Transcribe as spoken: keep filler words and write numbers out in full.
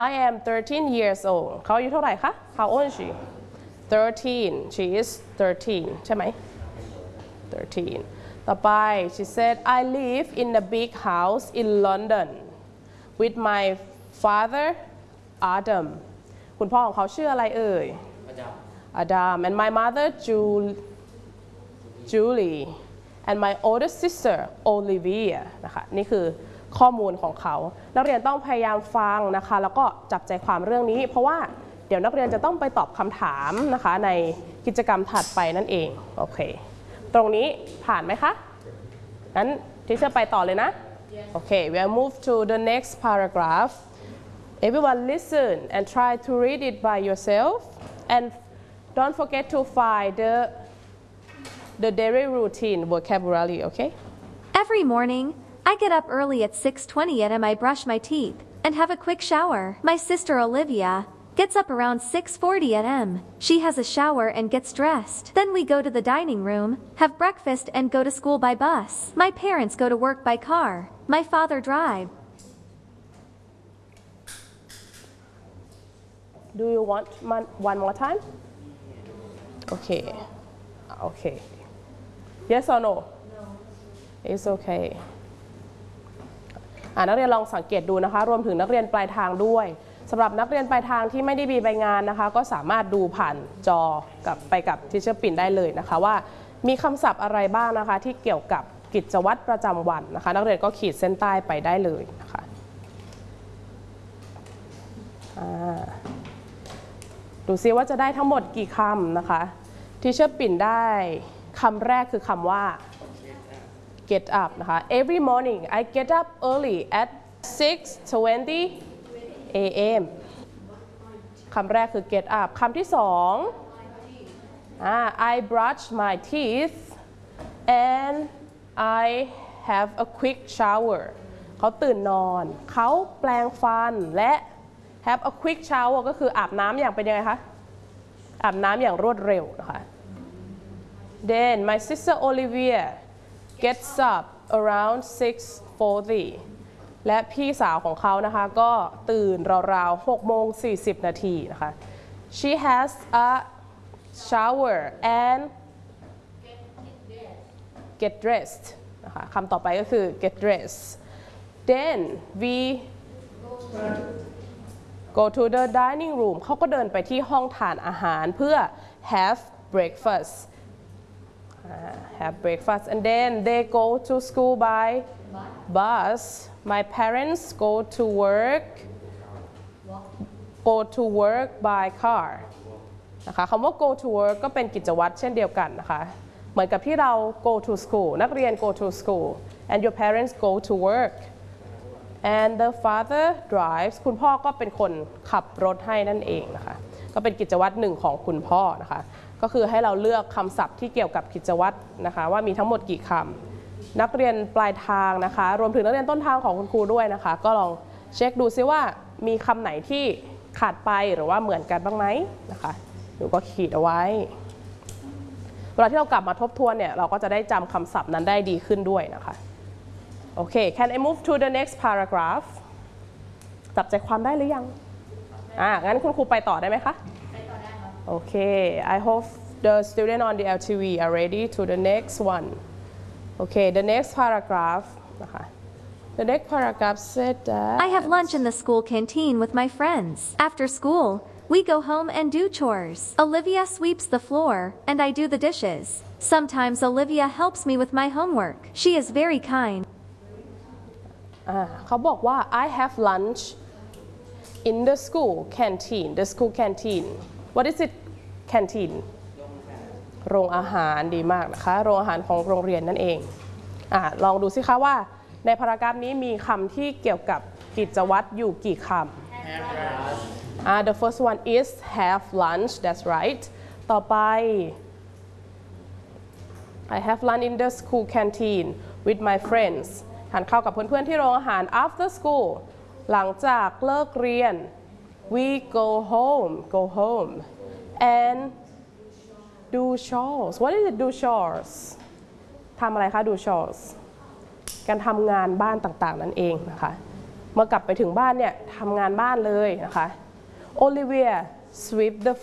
I am thirteen years old เขาอายุเท่าไหร่คะ How old is she thirteen she is thirteen ใช่ไหมthirteen ต่อไป she said I live in a big house in London with my father Adam คุณพ่อของเขาชื่ออะไรเอ่ย Adam and my mother Julie and my older sister Olivia นะคะนี่คือข้อมูลของเขานักเรียนต้องพยายามฟังนะคะแล้วก็จับใจความเรื่องนี้เพราะว่าเดี๋ยวนักเรียนจะต้องไปตอบคำถามนะคะในกิจกรรมถัดไปนั่นเองโอเคตรงนี้ผ่านไหมคะงั้นที่จะไปต่อเลยนะโอเค we'll move to the next paragraph everyone listen and try to read it by yourself and don't forget to find the the daily routine vocabulary okay every morning I get up early at six twenty a m I brush my teeth and have a quick shower. My sister Olivia gets up around six forty a m She has a shower and gets dressed. Then we go to the dining room, have breakfast and go to school by bus. My parents go to work by car. My father drives. Do you want one more time? Okay. Okay. Yes or no? No. It's okay.นักเรียนลองสังเกตดูนะคะรวมถึงนักเรียนปลายทางด้วยสำหรับนักเรียนปลายทางที่ไม่ได้มีใบงานนะคะก็สามารถดูผ่านจอกับไปกับทิชเชอร์ปิ่นได้เลยนะคะว่ามีคำศัพท์อะไรบ้างนะคะที่เกี่ยวกับกิจวัตรประจำวันนะคะนักเรียนก็ขีดเส้นใต้ไปได้เลยนะคะดูซิว่าจะได้ทั้งหมดกี่คำนะคะทิชเชอร์ปิ่นได้คำแรกคือคำว่าget up นะคะ every morning I get up early at six twenty a m คำแรกคือ get up คำที่สอง I brush my teeth and I have a quick shower เขาตื่นนอนเขาแปรงฟันและ have a quick shower ก็คืออาบน้ำอย่างเป็นยังไงคะอาบน้ำอย่างรวดเร็วนะคะ then my sister Olivia gets up around six forty และพี่สาวของเขานะคะก็ตื่นราวๆหกโมงสี่สิบนาทีนะคะ she has a shower and get dressed นะคะคำต่อไปก็คือ get dressed then we go to the dining room เขาก็เดินไปที่ห้องทานอาหารเพื่อ have breakfast have breakfast and then they go to school by bus my parents go to work go to work by car นะคะคำว่า go to work ก็เป็นกิจวัตรเช่นเดียวกันนะคะเหมือนกับที่เรา go to school นักเรียน go to school and your parents go to work and the father drives คุณพ่อก็เป็นคนขับรถให้นั่นเองนะคะก็เป็นกิจวัตรหนึ่งของคุณพ่อนะคะก็คือให้เราเลือกคำศัพท์ที่เกี่ยวกับกิจวัตรนะคะว่ามีทั้งหมดกี่คำนักเรียนปลายทางนะคะรวมถึงนักเรียนต้นทางของคุณครูด้วยนะคะก็ลองเช็คดูซิว่ามีคำไหนที่ขาดไปหรือว่าเหมือนกันบ้างไหมนะคะหนูก็ขีดเอาไว้เวลาที่เรากลับมาทบทวนเนี่ยเราก็จะได้จำคำศัพท์นั้นได้ดีขึ้นด้วยนะคะโอเค Can I move to the next paragraph จับใจความได้หรือยังอ่างั้นคุณครูไปต่อได้ไหมคะOkay, I hope the student on the L T V are ready to the next one. Okay, the next paragraph. The next paragraph said that I have lunch in the school canteen with my friends. After school, we go home and do chores. Olivia sweeps the floor, and I do the dishes. Sometimes Olivia helps me with my homework. She is very kind. เขาบอกว่า I have lunch in the school canteen. The school canteen. What is it? Canteen โรงอาหารดีมากนะคะโรงอาหารของโรงเรียนนั่นเองอ่าลองดูสิคะว่าในพารากราฟนี้มีคำที่เกี่ยวกับกิจวัตรอยู่กี่คำอ่า the first one is have lunch that's right ต่อไป I have lunch in the school canteen with my friends ทานข้าวกับเพื่อนๆที่โรงอาหาร after school หลังจากเลิกเรียน we go home go home and do chores what is it do chores ทำอะไรคะ do chores การทำงานบ้านต่างๆนั่นเองนะคะเมื่อกลับไปถึงบ้านเนี่ยทำงานบ้านเลยนะคะ Olivia sweep the